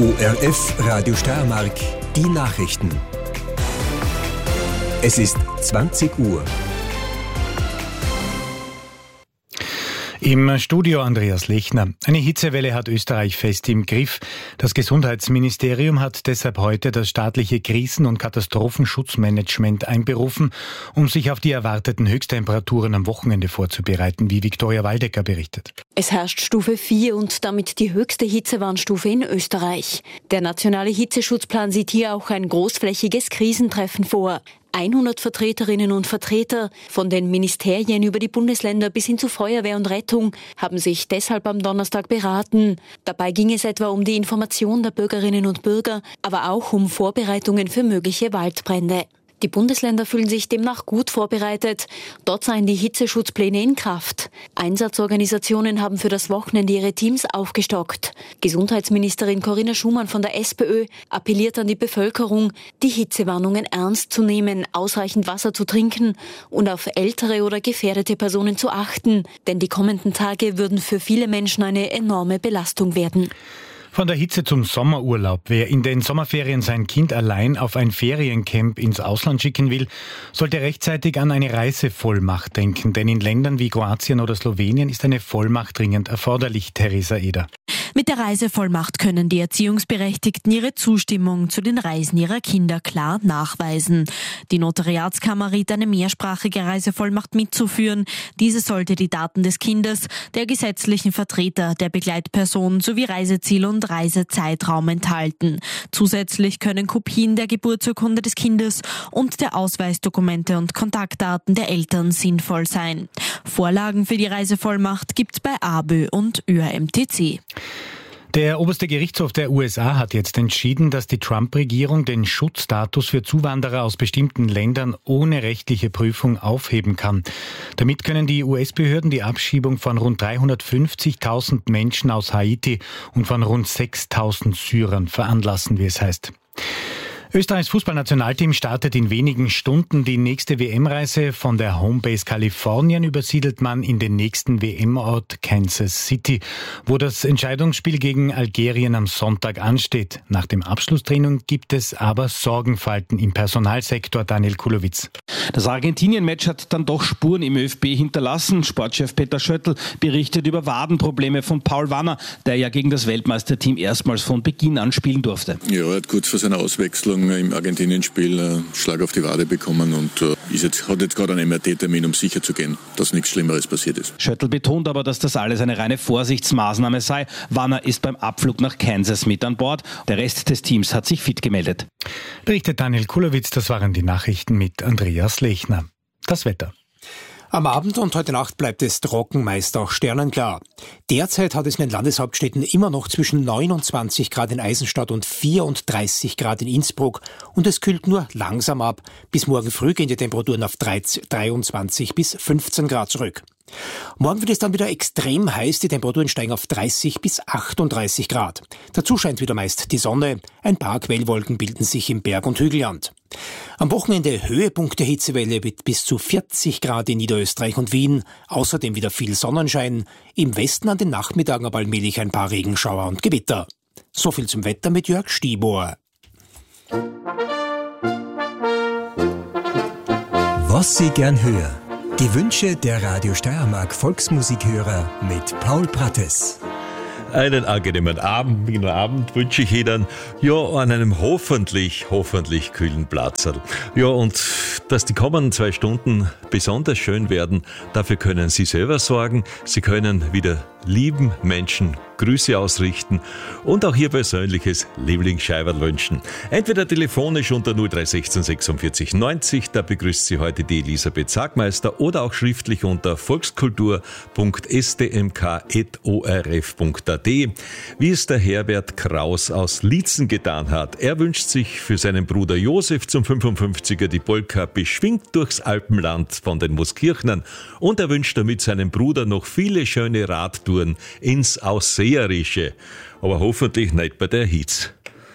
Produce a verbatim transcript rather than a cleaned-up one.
O R F Radio Steiermark, die Nachrichten. Es ist zwanzig Uhr. Im Studio Andreas Lechner. Eine Hitzewelle hat Österreich fest im Griff. Das Gesundheitsministerium hat deshalb heute das staatliche Krisen- und Katastrophenschutzmanagement einberufen, um sich auf die erwarteten Höchsttemperaturen am Wochenende vorzubereiten, wie Viktoria Waldecker berichtet. Es herrscht Stufe vier und damit die höchste Hitzewarnstufe in Österreich. Der nationale Hitzeschutzplan sieht hier auch ein großflächiges Krisentreffen vor. hundert Vertreterinnen und Vertreter von den Ministerien über die Bundesländer bis hin zu Feuerwehr und Rettung haben sich deshalb am Donnerstag beraten. Dabei ging es etwa um die Information der Bürgerinnen und Bürger, aber auch um Vorbereitungen für mögliche Waldbrände. Die Bundesländer fühlen sich demnach gut vorbereitet. Dort seien die Hitzeschutzpläne in Kraft. Einsatzorganisationen haben für das Wochenende ihre Teams aufgestockt. Gesundheitsministerin Corinna Schumann von der SPÖ appelliert an die Bevölkerung, die Hitzewarnungen ernst zu nehmen, ausreichend Wasser zu trinken und auf ältere oder gefährdete Personen zu achten. Denn die kommenden Tage würden für viele Menschen eine enorme Belastung werden. Von der Hitze zum Sommerurlaub. Wer in den Sommerferien sein Kind allein auf ein Feriencamp ins Ausland schicken will, sollte rechtzeitig an eine Reisevollmacht denken. Denn in Ländern wie Kroatien oder Slowenien ist eine Vollmacht dringend erforderlich, Theresa Eder. Mit der Reisevollmacht können die Erziehungsberechtigten ihre Zustimmung zu den Reisen ihrer Kinder klar nachweisen. Die Notariatskammer riet, eine mehrsprachige Reisevollmacht mitzuführen. Diese sollte die Daten des Kindes, der gesetzlichen Vertreter, der Begleitperson sowie Reiseziel und Reisezeitraum enthalten. Zusätzlich können Kopien der Geburtsurkunde des Kindes und der Ausweisdokumente und Kontaktdaten der Eltern sinnvoll sein. Vorlagen für die Reisevollmacht gibt's bei A B Ö und Ö R M T C. Der oberste Gerichtshof der U S A hat jetzt entschieden, dass die Trump-Regierung den Schutzstatus für Zuwanderer aus bestimmten Ländern ohne rechtliche Prüfung aufheben kann. Damit können die U S-Behörden die Abschiebung von rund dreihundertfünfzigtausend Menschen aus Haiti und von rund sechstausend Syrern veranlassen, wie es heißt. Österreichs Fußballnationalteam startet in wenigen Stunden die nächste W M-Reise. Von der Homebase Kalifornien übersiedelt man in den nächsten W M-Ort Kansas City, wo das Entscheidungsspiel gegen Algerien am Sonntag ansteht. Nach dem Abschlusstraining gibt es aber Sorgenfalten im Personalsektor. Daniel Kulowitz. Das Argentinien-Match hat dann doch Spuren im ÖFB hinterlassen. Sportchef Peter Schöttl berichtet über Wadenprobleme von Paul Wanner, der ja gegen das Weltmeisterteam erstmals von Beginn an spielen durfte. Ja, er hat kurz vor seiner Auswechslung im Argentinien-Spiel einen Schlag auf die Wade bekommen und ist jetzt, hat jetzt gerade einen M R T-Termin, um sicher zu gehen, dass nichts Schlimmeres passiert ist. Schöttl betont aber, dass das alles eine reine Vorsichtsmaßnahme sei. Wanner ist beim Abflug nach Kansas mit an Bord. Der Rest des Teams hat sich fit gemeldet. Berichtet Daniel Kulowitz, das waren die Nachrichten mit Andreas Lechner. Das Wetter. Am Abend und heute Nacht bleibt es trocken, meist auch sternenklar. Derzeit hat es in den Landeshauptstädten immer noch zwischen neunundzwanzig Grad in Eisenstadt und vierunddreißig Grad in Innsbruck und es kühlt nur langsam ab. Bis morgen früh gehen die Temperaturen auf dreiundzwanzig bis fünfzehn Grad zurück. Morgen wird es dann wieder extrem heiß, die Temperaturen steigen auf dreißig bis achtunddreißig Grad. Dazu scheint wieder meist die Sonne, ein paar Quellwolken bilden sich im Berg- und Hügelland. Am Wochenende Höhepunkt der Hitzewelle mit bis zu vierzig Grad in Niederösterreich und Wien, außerdem wieder viel Sonnenschein, im Westen an den Nachmittagen aber allmählich ein paar Regenschauer und Gewitter. So viel zum Wetter mit Jörg Stiebohr. Was Sie gern hören. Die Wünsche der Radio Steiermark Volksmusikhörer mit Paul Prattes. Einen angenehmen Abend, wie nur Abend wünsche ich Ihnen, ja, an einem hoffentlich, hoffentlich kühlen Platz. Ja, und dass die kommenden zwei Stunden besonders schön werden, dafür können Sie selber sorgen. Sie können wieder lieben Menschen Grüße ausrichten und auch Ihr persönliches Lieblingsscheiberl wünschen. Entweder telefonisch unter null drei eins sechs sechsundvierzig neunzig, da begrüßt Sie heute die Elisabeth Sagmeister, oder auch schriftlich unter volkskultur punkt s d m k at o r f punkt a t, wie es der Herbert Kraus aus Liezen getan hat. Er wünscht sich für seinen Bruder Josef zum fünfundfünfziger die Polka Beschwingt durchs Alpenland von den Muskirchnern und er wünscht damit seinem Bruder noch viele schöne Radtouren ins Ausseherische, aber hoffentlich nicht bei der Hitze.